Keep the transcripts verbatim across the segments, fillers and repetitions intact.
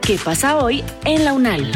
¿Qué pasa hoy en la UNAL?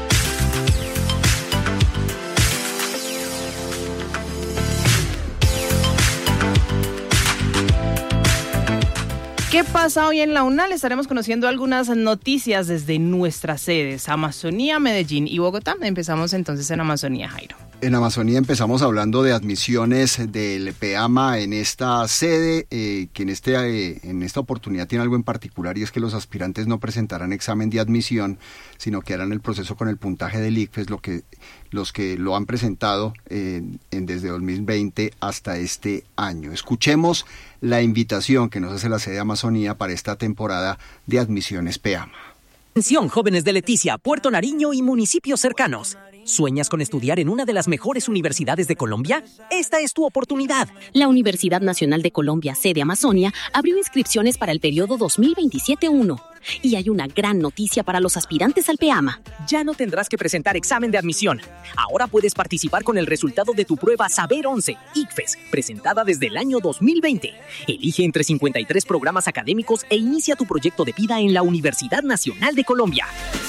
¿Qué pasa hoy en la UNAL? Estaremos conociendo algunas noticias desde nuestras sedes, Amazonía, Medellín y Bogotá. Empezamos entonces en Amazonía, Jairo. En Amazonía empezamos hablando de admisiones del PEAMA en esta sede, eh, que en, este, eh, en esta oportunidad tiene algo en particular, y es que los aspirantes no presentarán examen de admisión, sino que harán el proceso con el puntaje del ICFES, lo que, los que lo han presentado eh, en, desde dos mil veinte hasta este año. Escuchemos la invitación que nos hace la sede de Amazonía para esta temporada de admisiones PEAMA. Atención, jóvenes de Leticia, Puerto Nariño y municipios cercanos. ¿Sueñas con estudiar en una de las mejores universidades de Colombia? Esta es tu oportunidad. La Universidad Nacional de Colombia, sede Amazonia, abrió inscripciones para el periodo dos mil veintisiete uno. Y hay una gran noticia para los aspirantes al PEAMA. Ya no tendrás que presentar examen de admisión. Ahora puedes participar con el resultado de tu prueba Saber once, ICFES, presentada desde el año dos mil veinte. Elige entre cincuenta y tres programas académicos e inicia tu proyecto de vida en la Universidad Nacional de Colombia.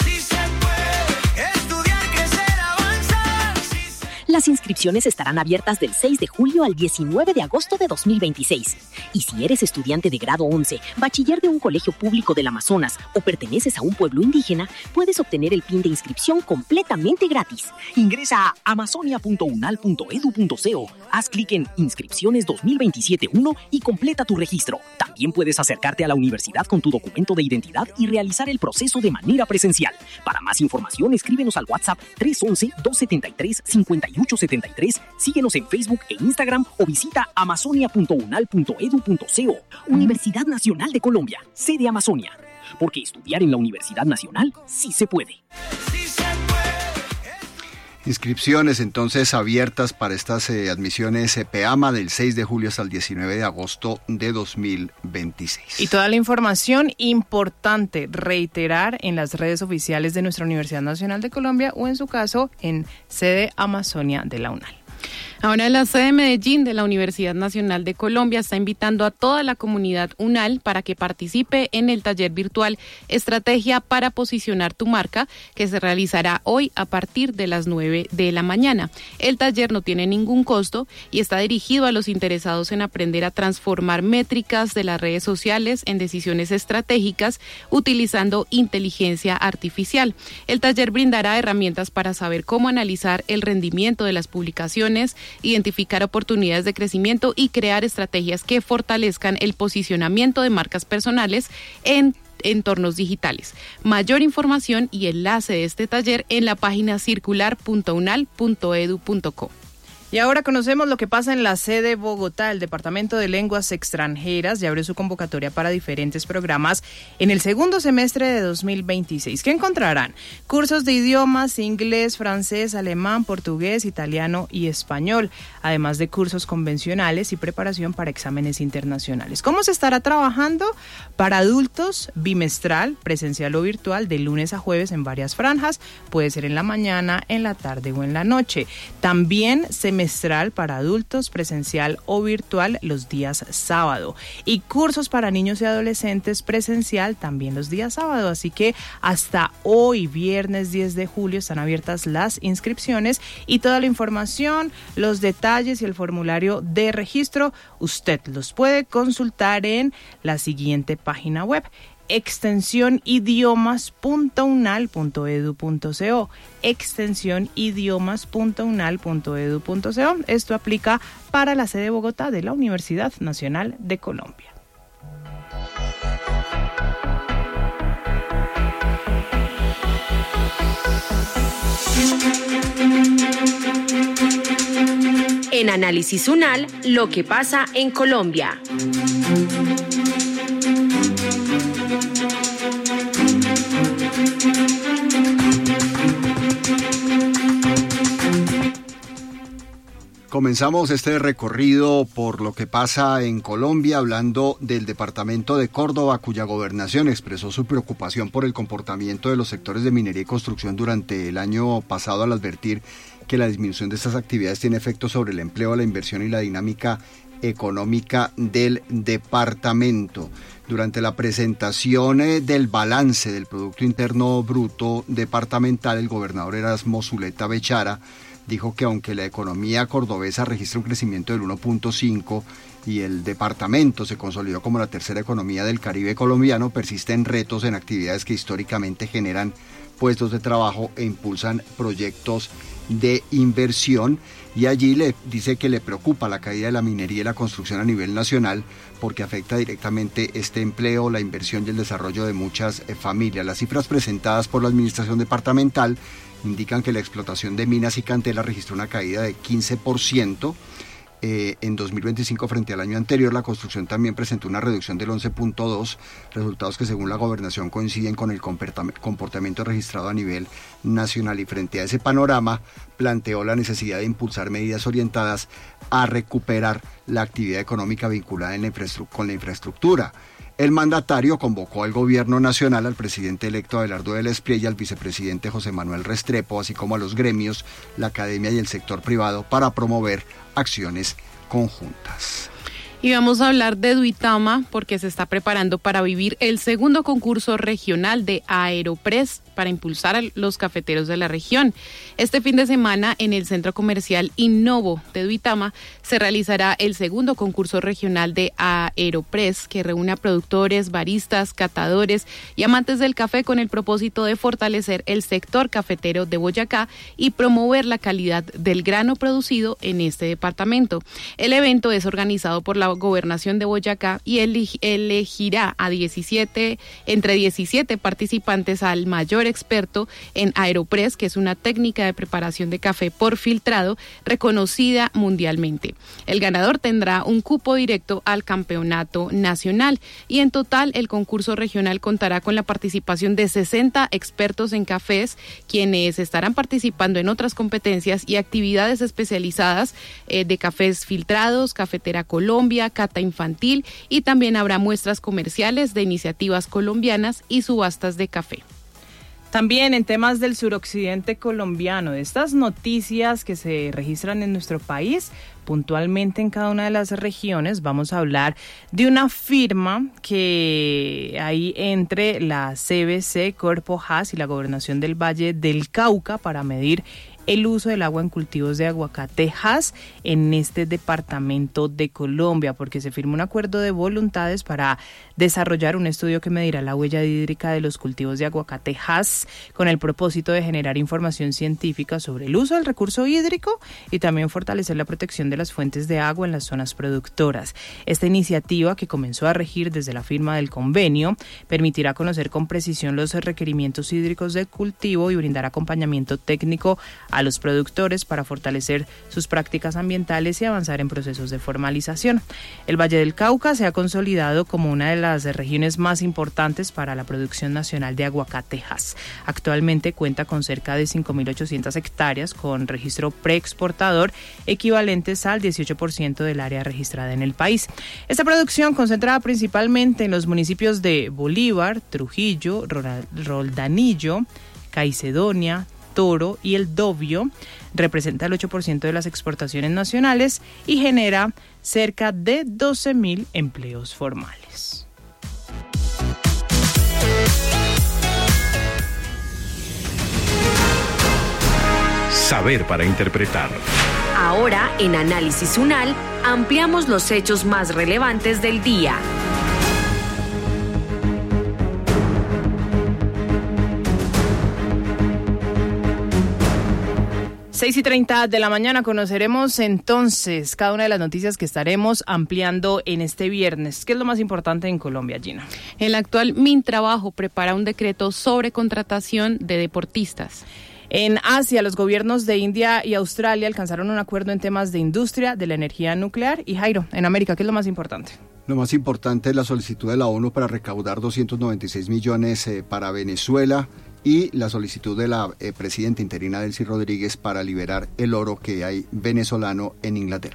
Las inscripciones estarán abiertas del seis de julio al diecinueve de agosto de dos mil veintiséis. Y si eres estudiante de grado once, bachiller de un colegio público del Amazonas o perteneces a un pueblo indígena, puedes obtener el pin de inscripción completamente gratis. Ingresa a amazonia punto unal punto edu punto co, haz clic en Inscripciones dos mil veintisiete uno y completa tu registro. También puedes acercarte a la universidad con tu documento de identidad y realizar el proceso de manera presencial. Para más información, escríbenos al WhatsApp tres once, dos setenta y tres, cincuenta y ocho setenta y tres, síguenos en Facebook e Instagram o visita amazonia punto unal punto edu punto co. Universidad Nacional de Colombia, sede Amazonia. Porque estudiar en la Universidad Nacional sí se puede. Inscripciones entonces abiertas para estas eh, admisiones eh, PEAMA del seis de julio hasta el diecinueve de agosto de dos mil veintiséis. Y toda la información importante, reiterar en las redes oficiales de nuestra Universidad Nacional de Colombia o en su caso en sede Amazonia de la UNAL. Ahora la sede de Medellín de la Universidad Nacional de Colombia está invitando a toda la comunidad UNAL para que participe en el taller virtual Estrategia para posicionar tu marca, que se realizará hoy a partir de las nueve de la mañana. El taller no tiene ningún costo y está dirigido a los interesados en aprender a transformar métricas de las redes sociales en decisiones estratégicas utilizando inteligencia artificial. El taller brindará herramientas para saber cómo analizar el rendimiento de las publicaciones, identificar oportunidades de crecimiento y crear estrategias que fortalezcan el posicionamiento de marcas personales en entornos digitales. Mayor información y enlace de este taller en la página circular punto unal punto edu punto co. Y ahora conocemos lo que pasa en la sede Bogotá. El Departamento de Lenguas Extranjeras ya abrió su convocatoria para diferentes programas en el segundo semestre de dos mil veintiséis. ¿Qué encontrarán? Cursos de idiomas, inglés, francés, alemán, portugués, italiano y español, además de cursos convencionales y preparación para exámenes internacionales. ¿Cómo se estará trabajando? Para adultos, bimestral, presencial o virtual, de lunes a jueves en varias franjas. Puede ser en la mañana, en la tarde o en la noche. También semestral para adultos, presencial o virtual los días sábado. Y cursos para niños y adolescentes presencial también los días sábado. Así que hasta hoy, viernes diez de julio, están abiertas las inscripciones y toda la información, los detalles y el formulario de registro, usted los puede consultar en la siguiente página web: extensión idiomas punto unal punto edu punto co, extensión idiomas punto unal punto edu punto co. Esto aplica para la sede de Bogotá de la Universidad Nacional de Colombia. En Análisis UNAL, lo que pasa en Colombia. Comenzamos este recorrido por lo que pasa en Colombia hablando del departamento de Córdoba, cuya gobernación expresó su preocupación por el comportamiento de los sectores de minería y construcción durante el año pasado, al advertir que la disminución de estas actividades tiene efectos sobre el empleo, la inversión y la dinámica económica del departamento. Durante la presentación eh, del balance del Producto Interno Bruto departamental, el gobernador Erasmo Zuleta Bechara dijo que aunque la economía cordobesa registra un crecimiento del uno punto cinco y el departamento se consolidó como la tercera economía del Caribe colombiano, persisten retos en actividades que históricamente generan puestos de trabajo e impulsan proyectos de inversión, y allí le dice que le preocupa la caída de la minería y la construcción a nivel nacional porque afecta directamente este empleo, la inversión y el desarrollo de muchas eh, familias. Las cifras presentadas por la administración departamental indican que la explotación de minas y canteras registró una caída de quince por ciento eh, en dos mil veinticinco frente al año anterior. La construcción también presentó una reducción del once punto dos, resultados que según la gobernación coinciden con el comportamiento registrado a nivel nacional, y frente a ese panorama planteó la necesidad de impulsar medidas orientadas a recuperar la actividad económica vinculada en la con la infraestructura. El mandatario convocó al gobierno nacional, al presidente electo Abelardo del Espriella, al vicepresidente José Manuel Restrepo, así como a los gremios, la academia y el sector privado para promover acciones conjuntas. Y vamos a hablar de Duitama porque se está preparando para vivir el segundo concurso regional de Aeropress para impulsar a los cafeteros de la región. Este fin de semana en el Centro Comercial Innovo de Duitama se realizará el segundo concurso regional de Aeropress, que reúne a productores, baristas, catadores y amantes del café con el propósito de fortalecer el sector cafetero de Boyacá y promover la calidad del grano producido en este departamento. El evento es organizado por la Gobernación de Boyacá y elegirá a diecisiete, entre diecisiete participantes al mayor experto en Aeropress, que es una técnica de preparación de café por filtrado reconocida mundialmente. El ganador tendrá un cupo directo al campeonato nacional, y en total el concurso regional contará con la participación de sesenta expertos en cafés, quienes estarán participando en otras competencias y actividades especializadas eh, de cafés filtrados, Cafetera Colombia, cata infantil, y también habrá muestras comerciales de iniciativas colombianas y subastas de café. También en temas del suroccidente colombiano, de estas noticias que se registran en nuestro país, puntualmente en cada una de las regiones, vamos a hablar de una firma que hay entre la C B C, Corpo H A S y la Gobernación del Valle del Cauca para medir el uso del agua en cultivos de aguacate H A S en este departamento de Colombia, porque se firmó un acuerdo de voluntades para desarrollar un estudio que medirá la huella hídrica de los cultivos de aguacate H A S con el propósito de generar información científica sobre el uso del recurso hídrico y también fortalecer la protección de las fuentes de agua en las zonas productoras. Esta iniciativa, que comenzó a regir desde la firma del convenio, permitirá conocer con precisión los requerimientos hídricos de cultivo y brindar acompañamiento técnico a los productores para fortalecer sus prácticas ambientales y avanzar en procesos de formalización. El Valle del Cauca se ha consolidado como una de las regiones más importantes para la producción nacional de aguacate H A S. Actualmente cuenta con cerca de cinco mil ochocientas hectáreas con registro preexportador, equivalentes al dieciocho por ciento del área registrada en el país. Esta producción, concentrada principalmente en los municipios de Bolívar, Trujillo, Roldanillo, Caicedonia, Toro y El Dobio, representa el ocho por ciento de las exportaciones nacionales y genera cerca de doce mil empleos formales. Saber para interpretar. Ahora, en Análisis UNAL, ampliamos los hechos más relevantes del día. seis y treinta de la mañana conoceremos entonces cada una de las noticias que estaremos ampliando en este viernes. ¿Qué es lo más importante en Colombia, Gina? El actual Mintrabajo prepara un decreto sobre contratación de deportistas. En Asia, los gobiernos de India y Australia alcanzaron un acuerdo en temas de industria, de la energía nuclear. Y Jairo, en América, ¿qué es lo más importante? Lo más importante es la solicitud de la ONU para recaudar doscientos noventa y seis millones eh, para Venezuela, y la solicitud de la eh, presidenta interina Delcy Rodríguez para liberar el oro que hay venezolano en Inglaterra.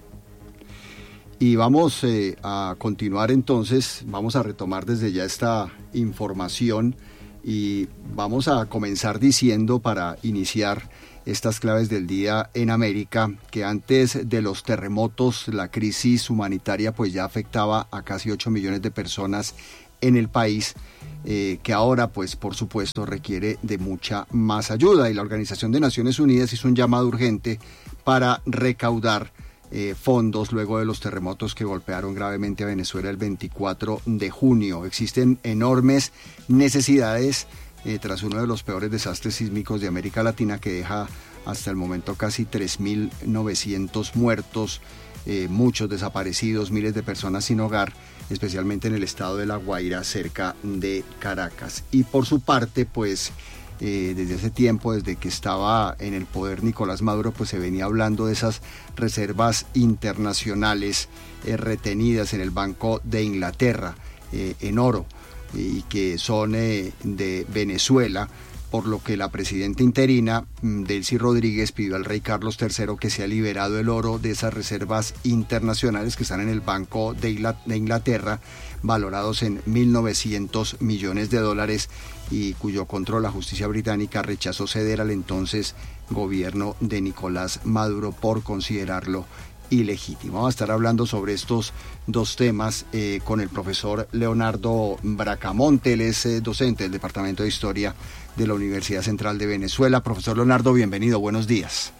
Y vamos eh, a continuar entonces, vamos a retomar desde ya esta información y vamos a comenzar diciendo, para iniciar estas claves del día en América, que antes de los terremotos, la crisis humanitaria pues ya afectaba a casi ocho millones de personas en el país, eh, que ahora pues por supuesto requiere de mucha más ayuda, y la Organización de Naciones Unidas hizo un llamado urgente para recaudar eh, fondos luego de los terremotos que golpearon gravemente a Venezuela el veinticuatro de junio. Existen enormes necesidades eh, tras uno de los peores desastres sísmicos de América Latina, que deja hasta el momento casi tres mil novecientos muertos, eh, muchos desaparecidos, miles de personas sin hogar, especialmente en el estado de La Guaira, cerca de Caracas. Y por su parte, pues eh, desde hace tiempo, desde que estaba en el poder Nicolás Maduro, pues se venía hablando de esas reservas internacionales eh, retenidas en el Banco de Inglaterra eh, en oro, y que son eh, de Venezuela, por lo que la presidenta interina, Delcy Rodríguez, pidió al rey Carlos tercero que sea liberado el oro de esas reservas internacionales que están en el Banco de Inglaterra, valorados en mil novecientos millones de dólares, y cuyo control la justicia británica rechazó ceder al entonces gobierno de Nicolás Maduro por considerarlo ilegítimo. Vamos a estar hablando sobre estos dos temas eh, con el profesor Leonardo Bracamonte. Él es eh, docente del Departamento de Historia de la Universidad Central de Venezuela. Profesor Leonardo, bienvenido, buenos días.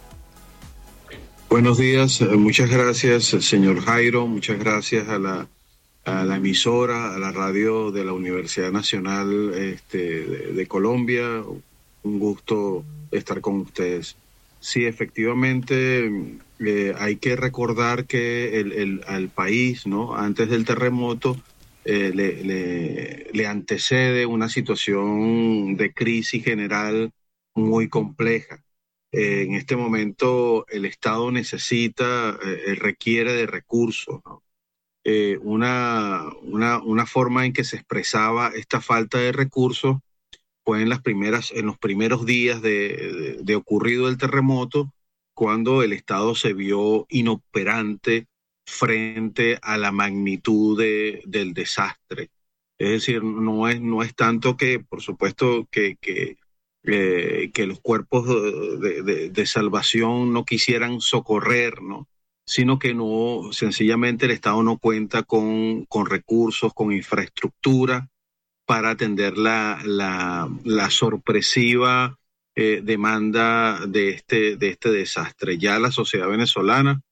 Buenos días, muchas gracias, señor Jairo, muchas gracias a la, a la emisora, a la radio de la Universidad Nacional este, de, de Colombia. Un gusto estar con ustedes. Sí, efectivamente, eh, hay que recordar que el, el, al país, ¿no?, antes del terremoto, eh, le, le, le antecede una situación de crisis general muy compleja. Eh, en este momento el Estado necesita, eh, requiere de recursos, ¿no? Eh, una, una, una forma en que se expresaba esta falta de recursos fue en las primeras, en los primeros días de, de, de ocurrido el terremoto, cuando el Estado se vio inoperante frente a la magnitud de, del desastre. Es decir, no es, no es tanto que, por supuesto, que, que, eh, que los cuerpos de, de, de salvación no quisieran socorrer, ¿no?, sino que no, sencillamente el Estado no cuenta con, con recursos, con infraestructura para atender la, la, la sorpresiva eh, demanda de este, de este desastre. Ya la sociedad venezolana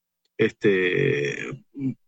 este,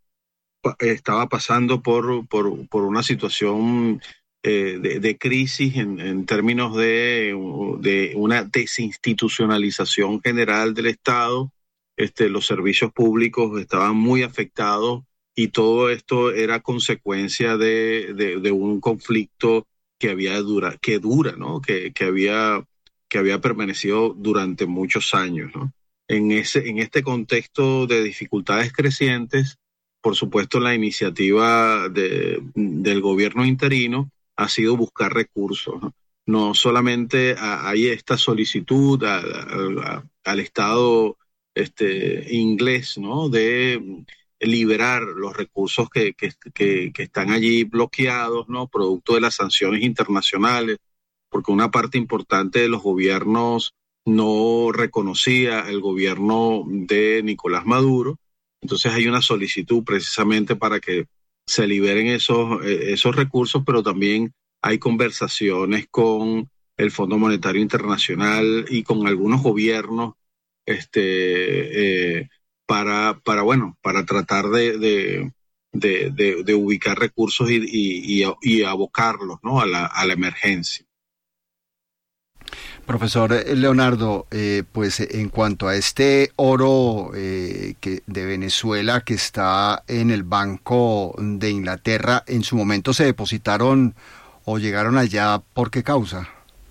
estaba pasando por, por, por una situación eh, de, de crisis en, en términos de, de una desinstitucionalización general del Estado. Este, los servicios públicos estaban muy afectados, y todo esto era consecuencia de, de, de un conflicto que había dura, que dura, ¿no?, que, que había que había permanecido durante muchos años, ¿no? En ese, en este contexto de dificultades crecientes, por supuesto, la iniciativa de, del gobierno interino ha sido buscar recursos, ¿no? No solamente hay esta solicitud a, a, a, al Estado este, inglés, ¿no?, de liberar los recursos que, que, que, que están allí bloqueados, ¿no?, producto de las sanciones internacionales, porque una parte importante de los gobiernos no reconocía el gobierno de Nicolás Maduro. Entonces hay una solicitud precisamente para que se liberen esos, esos recursos, pero también hay conversaciones con el Fondo Monetario Internacional y con algunos gobiernos este, eh, para, para, bueno, para tratar de, de, de, de, de ubicar recursos y, y, y, y abocarlos, ¿no?, a la, a la emergencia. Profesor Leonardo, eh, pues en cuanto a este oro eh, que de Venezuela que está en el Banco de Inglaterra, ¿en su momento se depositaron o llegaron allá por qué causa?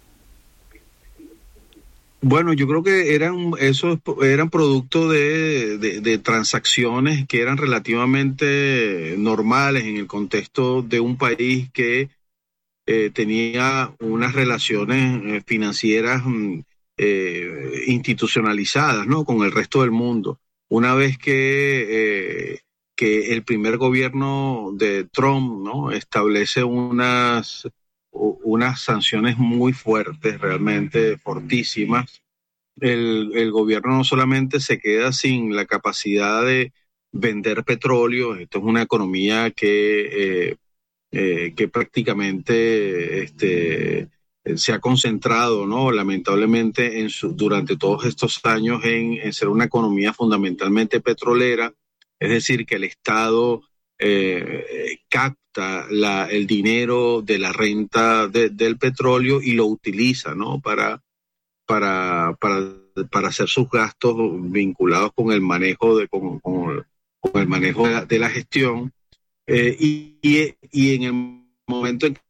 Bueno, yo creo que eran esos eran producto de, de, de transacciones que eran relativamente normales en el contexto de un país que eh, tenía unas relaciones eh, financieras eh, institucionalizadas, ¿no?, con el resto del mundo. Una vez que eh, que el primer gobierno de Trump, ¿no?, establece unas unas sanciones muy fuertes, realmente fortísimas, el, el gobierno no solamente se queda sin la capacidad de vender petróleo, esto es una economía que, eh, eh, que prácticamente este, se ha concentrado, ¿no? Lamentablemente en su, durante todos estos años en, en ser una economía fundamentalmente petrolera, es decir, que el Estado eh, capta la, el dinero de la renta de, del petróleo y lo utiliza, ¿no? Para, para, para, para hacer sus gastos vinculados con el manejo de, con, con, con el manejo de la, de la gestión. Eh, y, y, y en el momento en que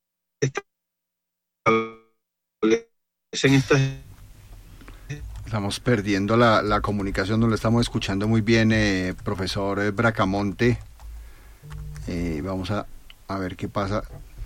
establecen estas... Estamos perdiendo la, la comunicación, no lo estamos escuchando muy bien, eh, profesor Bracamonte. Eh, vamos a, a ver qué pasa.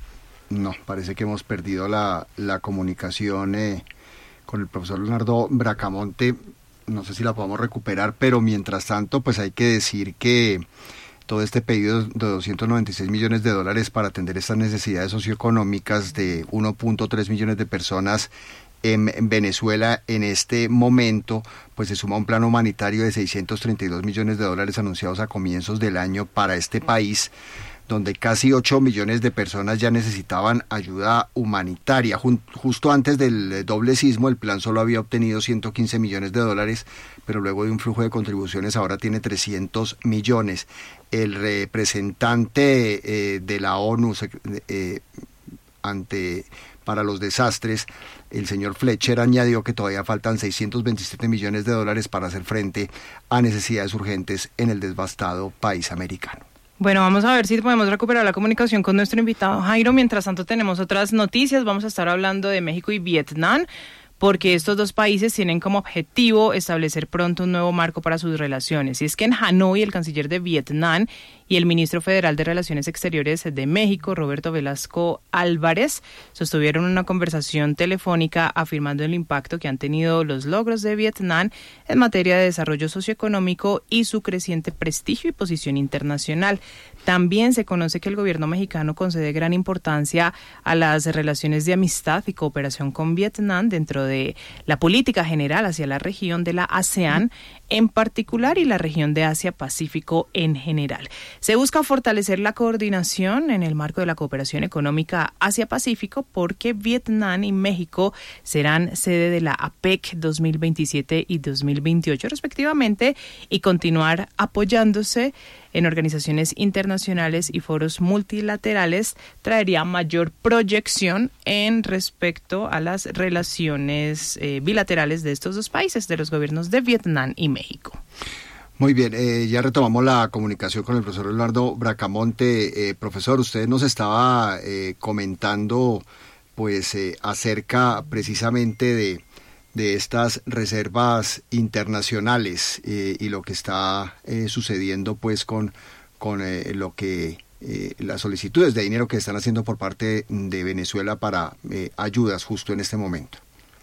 No, parece que hemos perdido la, la comunicación eh, con el profesor Leonardo Bracamonte. No sé si la podemos recuperar, pero mientras tanto, pues hay que decir que todo este pedido de doscientos noventa y seis millones de dólares para atender estas necesidades socioeconómicas de uno punto tres millones de personas en Venezuela en este momento, pues se suma un plan humanitario de seiscientos treinta y dos millones de dólares anunciados a comienzos del año para este país, donde casi ocho millones de personas ya necesitaban ayuda humanitaria. Justo antes del doble sismo, el plan solo había obtenido ciento quince millones de dólares, pero luego de un flujo de contribuciones ahora tiene trescientos millones. El representante eh, de la ONU eh, ante... para los desastres, el señor Fletcher añadió que todavía faltan seiscientos veintisiete millones de dólares para hacer frente a necesidades urgentes en el devastado país americano. Bueno, vamos a ver si podemos recuperar la comunicación con nuestro invitado Jairo. Mientras tanto tenemos otras noticias, vamos a estar hablando de México y Vietnam, porque estos dos países tienen como objetivo establecer pronto un nuevo marco para sus relaciones. Y es que en Hanoi, el canciller de Vietnam y el ministro federal de Relaciones Exteriores de México, Roberto Velasco Álvarez, sostuvieron una conversación telefónica afirmando el impacto que han tenido los logros de Vietnam en materia de desarrollo socioeconómico y su creciente prestigio y posición internacional. También se conoce que el gobierno mexicano concede gran importancia a las relaciones de amistad y cooperación con Vietnam dentro de la política general hacia la región de la ASEAN en particular y la región de Asia-Pacífico en general. Se busca fortalecer la coordinación en el marco de la cooperación económica Asia-Pacífico porque Vietnam y México serán sede de la APEC dos mil veintisiete y dos mil veintiocho respectivamente y continuar apoyándose en organizaciones internacionales y foros multilaterales traería mayor proyección en respecto a las relaciones eh, bilaterales de estos dos países, de los gobiernos de Vietnam y México. Muy bien, eh, ya retomamos la comunicación con el profesor Leonardo Bracamonte. Eh, profesor, usted nos estaba eh, comentando pues eh, acerca precisamente de, de estas reservas internacionales eh, y lo que está eh, sucediendo pues con, con eh, lo que eh, las solicitudes de dinero que están haciendo por parte de Venezuela para eh, ayudas justo en este momento.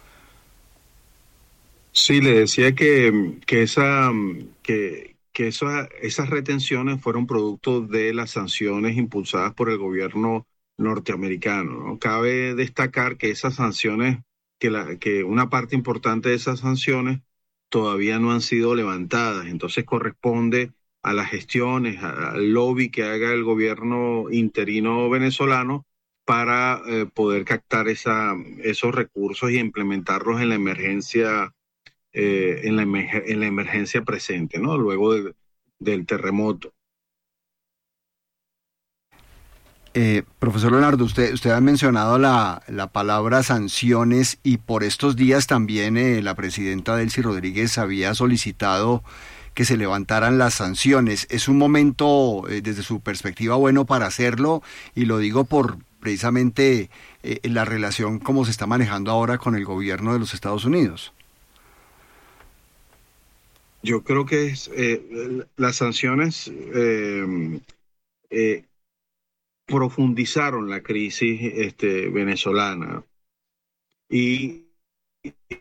Sí, le decía que, que, esa, que, que esa, esas retenciones fueron producto de las sanciones impulsadas por el gobierno norteamericano, ¿no? Cabe destacar que esas sanciones, que, la, que una parte importante de esas sanciones todavía no han sido levantadas, entonces corresponde a las gestiones, al lobby que haga el gobierno interino venezolano para eh, poder captar esa, esos recursos y implementarlos en la emergencia Eh, en, la emerg- en la emergencia presente, ¿no? Luego de, del terremoto. Eh, profesor Leonardo, usted, usted ha mencionado la, la palabra sanciones y por estos días también eh, la presidenta Delcy Rodríguez había solicitado que se levantaran las sanciones. ¿Es un momento eh, desde su perspectiva bueno para hacerlo? Y lo digo por precisamente eh, la relación como se está manejando ahora con el gobierno de los Estados Unidos. Yo creo que es, eh, las sanciones eh, eh, profundizaron la crisis este, venezolana y